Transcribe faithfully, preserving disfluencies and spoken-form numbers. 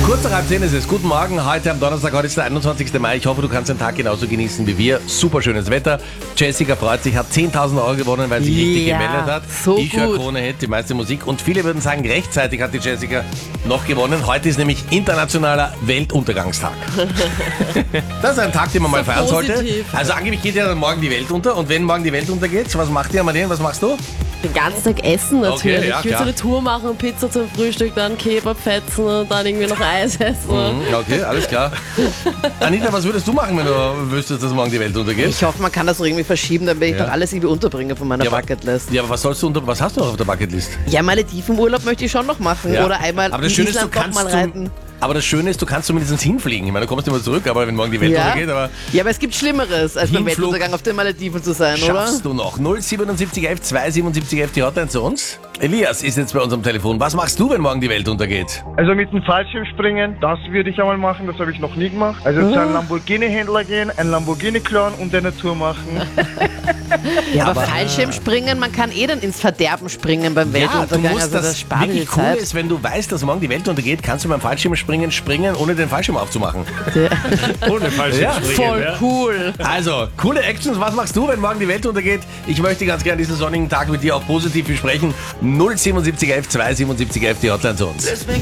Kurz nach halb zehn ist es. Guten Morgen, heute am Donnerstag, heute ist der einundzwanzigster Mai. Ich hoffe, du kannst den Tag genauso genießen wie wir. Super schönes Wetter. Jessica freut sich, hat zehntausend Euro gewonnen, weil sie richtig Ja, gemeldet hat. so ich höre gut. Krone Hit, die meiste Musik. Und viele würden sagen, rechtzeitig hat die Jessica noch gewonnen. Heute ist nämlich internationaler Weltuntergangstag. Das ist ein Tag, den man mal So feiern sollte. positiv. Also angeblich geht ja dann morgen die Welt unter. Und wenn morgen die Welt untergeht, was macht ihr, Marlene? Was machst du? Den ganzen Tag essen natürlich. Okay, ja, ich will so klar. eine Tour machen, Pizza zum Frühstück, dann Kebab fetzen und dann irgendwie noch Eis essen. Mhm, okay, alles klar. Anita, was würdest du machen, wenn du wüsstest, dass morgen die Welt untergeht? Ich hoffe, man kann das noch irgendwie verschieben, damit ich Ja. noch alles irgendwie unterbringe von meiner Ja, aber- Bucketlist. Ja, aber was sollst du unter, was hast du noch auf der Bucketlist? Ja, Maledivenurlaub möchte ich schon noch machen. Ja. Oder einmal aber das in Schöne ist, du Island noch kannst mal du, reiten. aber das Schöne ist, du kannst zumindest hinfliegen. Ich meine, du kommst immer zurück, aber wenn morgen die Welt Ja. untergeht, aber ja, aber es gibt Schlimmeres, als beim Hinflug Weltuntergang auf den Malediven zu sein, oder? schaffst du noch. null siebenundsiebzig elf zweihundertsiebenundsiebzig elf die Hotline zu uns. Elias ist jetzt bei uns am Telefon. Was machst du, wenn morgen die Welt untergeht? Also mit dem Fallschirmspringen, das würde ich einmal machen, das habe ich noch nie gemacht. Also zu einem Lamborghini-Händler gehen, ein Lamborghini klauen und eine Tour machen. Ja, aber, Fallschirmspringen, man kann eh dann ins Verderben springen beim Ja, du Weltuntergang. musst, also das das spart wirklich die cool Zeit. ist, wenn du weißt, dass morgen die Welt untergeht, kannst du beim Fallschirmspringen springen, ohne den Fallschirm aufzumachen. Ohne Fallschirmspringen. Voll ja. cool. Also, coole Actions. Was machst du, wenn morgen die Welt untergeht? Ich möchte ganz gerne diesen sonnigen Tag mit dir auch positiv besprechen. null siebenundsiebzig elf zweihundertsiebenundsiebzig elf die Hotline zu uns.